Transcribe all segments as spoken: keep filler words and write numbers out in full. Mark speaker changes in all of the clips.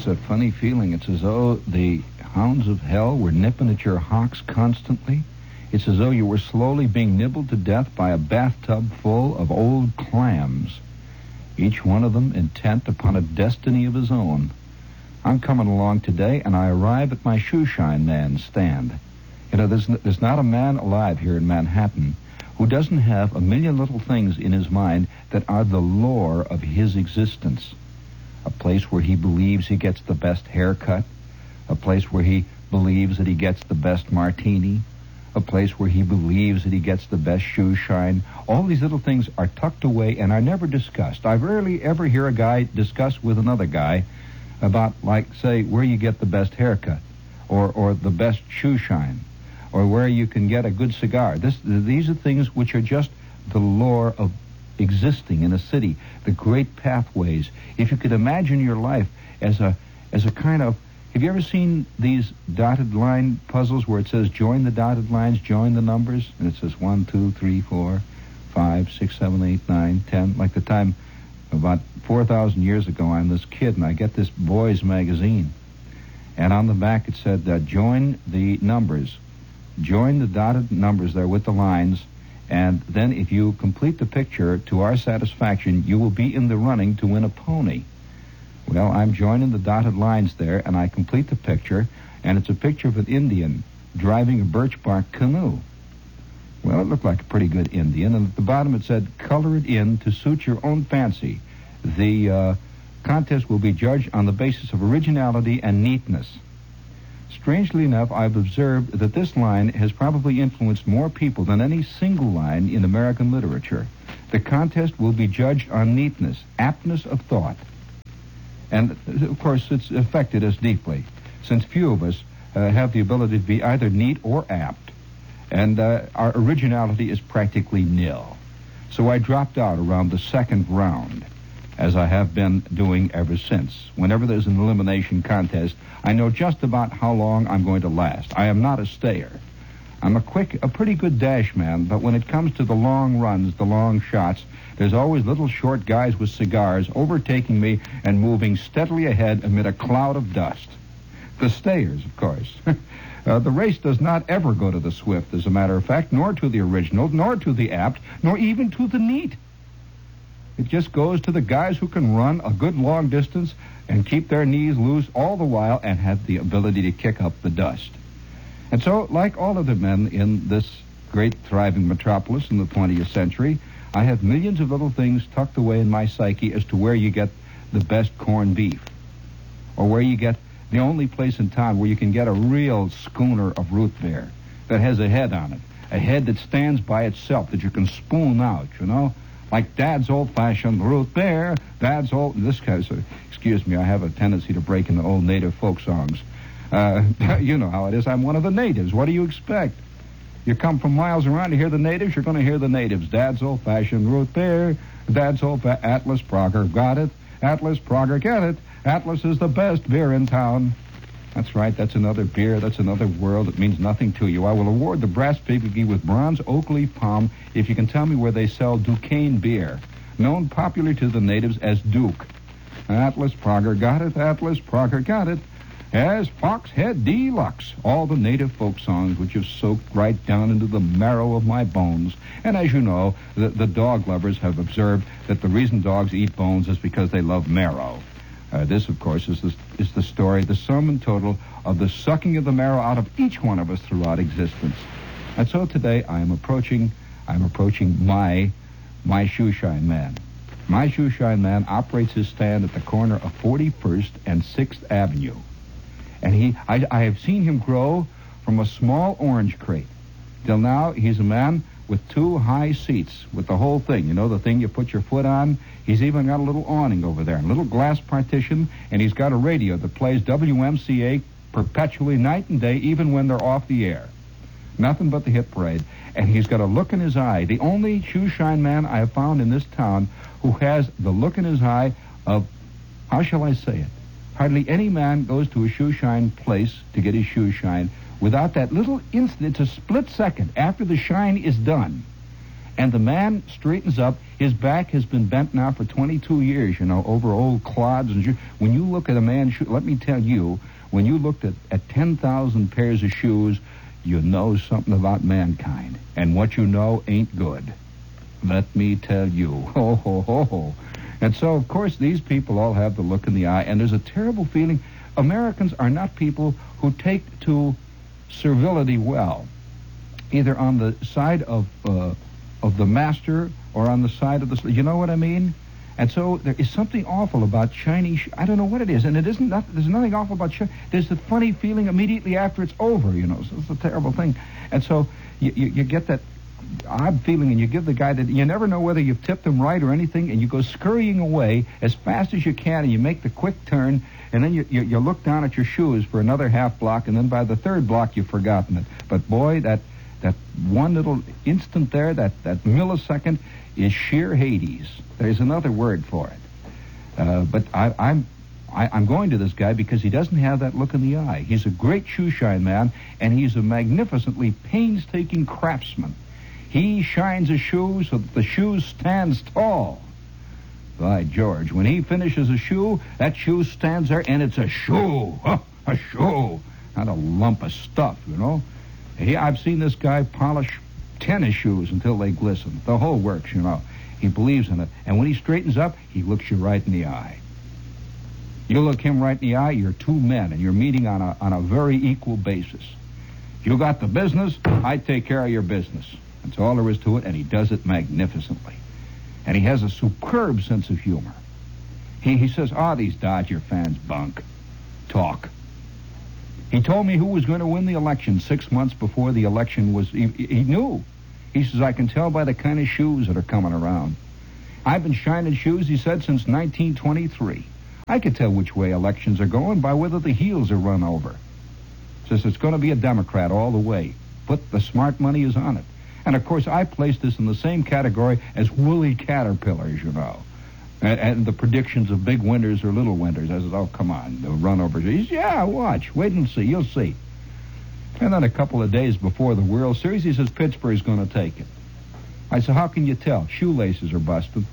Speaker 1: It's a funny feeling. It's as though the hounds of hell were nipping at your hocks constantly. It's as though you were slowly being nibbled to death by a bathtub full of old clams, each one of them intent upon a destiny of his own. I'm coming along today, and I arrive at my shoeshine man's stand. You know, there's, there's not a man alive here in Manhattan who doesn't have a million little things in his mind that are the lore of his existence. A place where he believes he gets the best haircut, a place where he believes that he gets the best martini, a place where he believes that he gets the best shoe shine. All these little things are tucked away and are never discussed. I rarely ever hear a guy discuss with another guy about, like, say, where you get the best haircut, or, or the best shoe shine, or where you can get a good cigar. This, these are things which are just the lore of existing in a city, the great pathways. If you could imagine your life as a as a kind of, have you ever seen these dotted line puzzles where it says join the dotted lines, join the numbers, and it says one, two, three, four, five, six, seven, eight, nine, ten, like the time about four thousand years ago. I'm this kid and I get this boys magazine, and on the back it said uh, join the numbers, join the dotted numbers there with the lines. And then if you complete the picture to our satisfaction, you will be in the running to win a pony. Well, I'm joining the dotted lines there, and I complete the picture, and it's a picture of an Indian driving a birch bark canoe. Well, it looked like a pretty good Indian, and at the bottom it said, color it in to suit your own fancy. The uh, contest will be judged on the basis of originality and neatness. Strangely enough, I've observed that this line has probably influenced more people than any single line in American literature. The contest will be judged on neatness, aptness of thought. And, of course, it's affected us deeply, since few of us uh, have the ability to be either neat or apt. And uh, our originality is practically nil. So I dropped out around the second round, as I have been doing ever since. Whenever there's an elimination contest, I know just about how long I'm going to last. I am not a stayer. I'm a quick, a pretty good dash man, but when it comes to the long runs, the long shots, there's always little short guys with cigars overtaking me and moving steadily ahead amid a cloud of dust. The stayers, of course. uh, the race does not ever go to the swift, as a matter of fact, nor to the original, nor to the apt, nor even to the neat. It just goes to the guys who can run a good long distance and keep their knees loose all the while and have the ability to kick up the dust. And so, like all other men in this great thriving metropolis in the twentieth century, I have millions of little things tucked away in my psyche as to where you get the best corned beef, or where you get the only place in town where you can get a real schooner of root beer that has a head on it, a head that stands by itself, that you can spoon out, you know? Like Dad's old-fashioned root beer, Dad's old... This guy's... Uh, excuse me, I have a tendency to break into old native folk songs. Uh, you know how it is. I'm one of the natives. What do you expect? You come from miles around to hear the natives, you're going to hear the natives. Dad's old-fashioned root beer, Dad's old... Atlas Prager, got it? Atlas Prager, get it? Atlas is the best beer in town. That's right, that's another beer, that's another world. It means nothing to you. I will award the brass piggy with bronze oak leaf palm if you can tell me where they sell Duquesne beer, known popularly to the natives as Duke. Atlas Prager, got it? Atlas Prager, got it? As Foxhead Deluxe, all the native folk songs which have soaked right down into the marrow of my bones. And as you know, the, the dog lovers have observed that the reason dogs eat bones is because they love marrow. Uh, this, of course, is the, is the story, the sum and total of the sucking of the marrow out of each one of us throughout existence. And so today I am approaching, I'm approaching my, my shoeshine man. My shoeshine man operates his stand at the corner of forty-first and sixth Avenue. And he, I, I have seen him grow from a small orange crate. Till now, he's a man with two high seats, with the whole thing. You know, the thing you put your foot on? He's even got a little awning over there, a little glass partition, and he's got a radio that plays W M C A perpetually, night and day, even when they're off the air. Nothing but the hit parade. And he's got a look in his eye, the only shoeshine man I have found in this town who has the look in his eye of, how shall I say it? Hardly any man goes to a shoeshine place to get his shoe shine without that little instant, it's a split second after the shine is done. And the man straightens up. His back has been bent now for twenty-two years, you know, over old clods. And shoes. When you look at a man's shoe, let me tell you, when you looked at, at ten thousand pairs of shoes, you know something about mankind. And what you know ain't good. Let me tell you. Ho, ho, ho, ho. And so, of course, these people all have the look in the eye, and there's a terrible feeling. Americans are not people who take to servility well, either on the side of uh, of the master or on the side of the slave. You know what I mean? And so there is something awful about Chinese. Sh- I don't know what it is, and it isn't. Not, there's nothing awful about. Sh- there's the funny feeling immediately after it's over. You know, so it's a terrible thing. And so you, you, you get that odd feeling, and you give the guy that you never know whether you've tipped him right or anything, and you go scurrying away as fast as you can, and you make the quick turn, and then you, you, you look down at your shoes for another half block, and then by the third block you've forgotten it. But boy, that that one little instant there, that, that millisecond, is sheer Hades. There's another word for it. Uh, but I, I'm I, I'm going to this guy because he doesn't have that look in the eye. He's a great shoe shine man, and he's a magnificently painstaking craftsman. He shines a shoe so that the shoe stands tall. By George, when he finishes a shoe, that shoe stands there, and it's a shoe. Huh, a shoe. Not a lump of stuff, you know. He, I've seen this guy polish tennis shoes until they glisten. The whole works, you know. He believes in it. And when he straightens up, he looks you right in the eye. You look him right in the eye, you're two men, and you're meeting on a, on a very equal basis. You got the business, I take care of your business. That's all there is to it, and he does it magnificently. And he has a superb sense of humor. He, he says, ah, oh, these Dodger fans bunk. Talk. He told me who was going to win the election six months before the election was... He, he knew. He says, I can tell by the kind of shoes that are coming around. I've been shining shoes, he said, since nineteen twenty-three. I can tell which way elections are going by whether the heels are run over. Says it's going to be a Democrat all the way. But the smart money is on it. And, of course, I place this in the same category as woolly caterpillars, you know. And, and the predictions of big winners or little winners. I said, oh, come on, they'll run over. He says, yeah, watch. Wait and see. You'll see. And then a couple of days before the World Series, he says, Pittsburgh's going to take it. I said, how can you tell? Shoelaces are busted.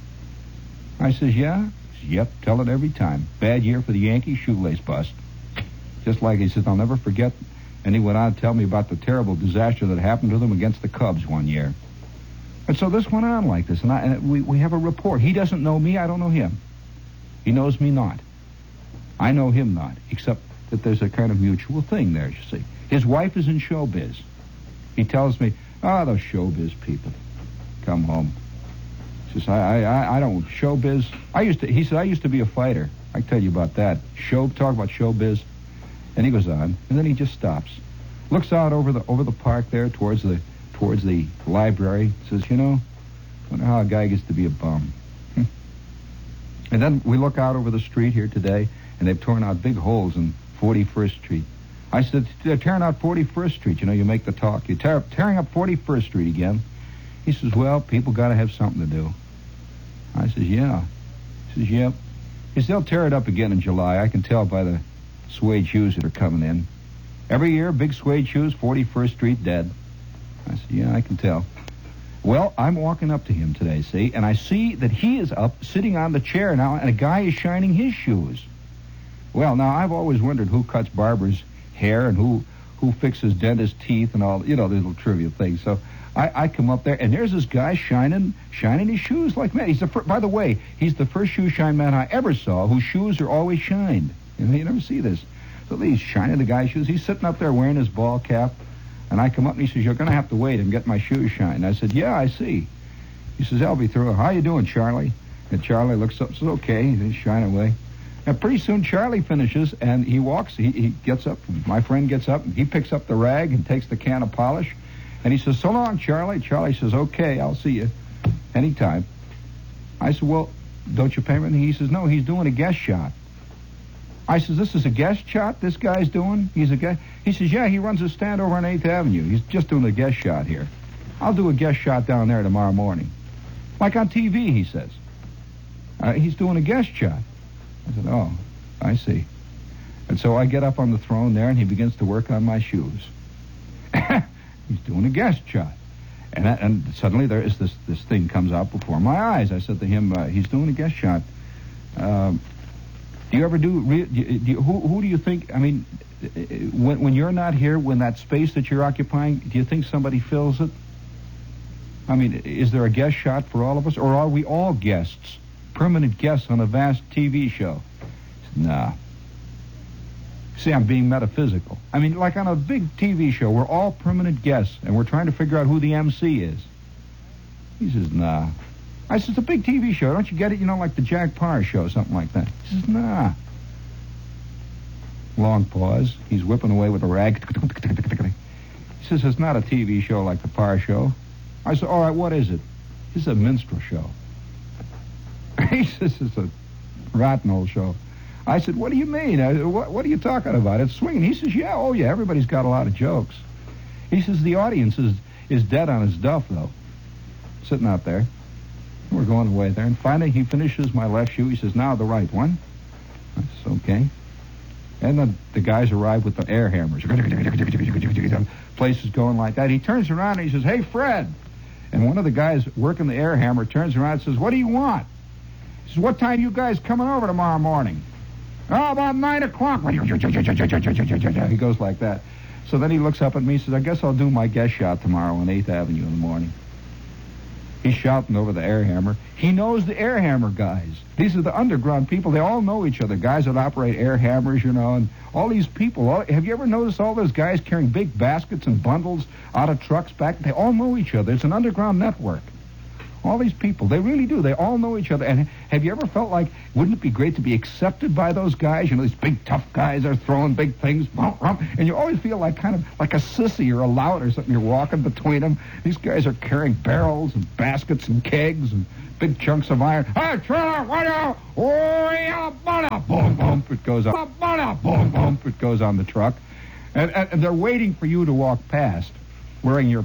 Speaker 1: I says, yeah? He says, yep, tell it every time. Bad year for the Yankees, shoelace bust. Just like he said, I'll never forget. And he went on to tell me about the terrible disaster that happened to them against the Cubs one year. And so this went on like this, and, I, and we, we have a report. He doesn't know me, I don't know him. He knows me not. I know him not, except that there's a kind of mutual thing there, you see. His wife is in showbiz. He tells me, ah, oh, those showbiz people. Come home. He says, I, I, I don't, showbiz. I used to, he said, I used to be a fighter. I can tell you about that. Show, talk about showbiz. And he goes on, and then he just stops. Looks out over the over the park there towards the towards the library. Says, you know, I wonder how a guy gets to be a bum. And then we look out over the street here today, and they've torn out big holes in forty-first Street. I said, they're tearing out forty-first Street. You know, you make the talk. You're tear, tearing up forty-first Street again. He says, well, people got to have something to do. I says, yeah. He says, yep. He says, they'll tear it up again in July. I can tell by the suede shoes that are coming in. Every year, big suede shoes, forty-first Street dead. I said, yeah, I can tell. Well, I'm walking up to him today, see, and I see that he is up, sitting on the chair now, and a guy is shining his shoes. Well, now, I've always wondered who cuts Barbara's hair and who, who fixes dentist's teeth and all, you know, the little trivia things. So I, I come up there, and there's this guy shining shining his shoes like mad. He's the fir- By the way, he's the first shoe shine man I ever saw whose shoes are always shined. You know, you never see this. So he's shining the guy's shoes. He's sitting up there wearing his ball cap. And I come up and he says, you're going to have to wait and get my shoes shined. I said, yeah, I see. He says, I'll be through. How you doing, Charlie? And Charlie looks up and says, okay. He's shining away. And pretty soon Charlie finishes and he walks. He, he gets up. My friend gets up. And he picks up the rag and takes the can of polish. And he says, so long, Charlie. Charlie says, okay, I'll see you anytime. I said, well, don't you pay me anything? He says, no, he's doing a guest shot. I says, this is a guest shot this guy's doing? He's a guest. He says, yeah, he runs a stand over on eighth Avenue. He's just doing a guest shot here. I'll do a guest shot down there tomorrow morning. Like on T V, he says. Uh, he's doing a guest shot. I said, oh, I see. And so I get up on the throne there, and he begins to work on my shoes. He's doing a guest shot. And, I, and suddenly there is this, this thing comes out before my eyes. I said to him, uh, he's doing a guest shot. Um, do you ever do, re- do, you, do you, who, who do you think, I mean, when, when you're not here, when that space that you're occupying, do you think somebody fills it? I mean, is there a guest shot for all of us, or are we all guests, permanent guests on a vast T V show? Nah. See, I'm being metaphysical. I mean, like on a big T V show, we're all permanent guests, and we're trying to figure out who the M C is. He says, nah. I said, it's a big T V show. Don't you get it? You know, like the Jack Paar show, something like that. He says, nah. Long pause. He's whipping away with a rag. He says, it's not a T V show like the Paar show. I said, all right, what is it? This is a minstrel show. He says, it's a rotten old show. I said, what do you mean? I, what, what are you talking about? It's swinging. He says, yeah, oh, yeah, everybody's got a lot of jokes. He says, the audience is, is dead on his duff, though. Sitting out there. We're going away there. And finally, he finishes my left shoe. He says, now the right one. I said, okay. And the, the guys arrive with the air hammers. Place is going like that. He turns around and he says, hey, Fred. And one of the guys working the air hammer turns around and says, what do you want? He says, what time you guys coming over tomorrow morning? Oh, about nine o'clock. He goes like that. So then he looks up at me and says, I guess I'll do my guest shot tomorrow on eighth Avenue in the morning. He's shouting over the air hammer. He knows the air hammer guys. These are the underground people. They all know each other. Guys that operate air hammers, you know, and all these people. All, have you ever noticed all those guys carrying big baskets and bundles out of trucks back? They all know each other. It's an underground network. All these people, they really do. They all know each other. And have you ever felt like, wouldn't it be great to be accepted by those guys? You know, these big, tough guys are throwing big things, and you always feel like kind of like a sissy or a lout or something. You're walking between them. These guys are carrying barrels and baskets and kegs and big chunks of iron. Hey, trailer, what out? Oh, yeah, bada, boom, boom. It goes on. Bada, boom, boom. It goes on the truck. And, and, and they're waiting for you to walk past wearing your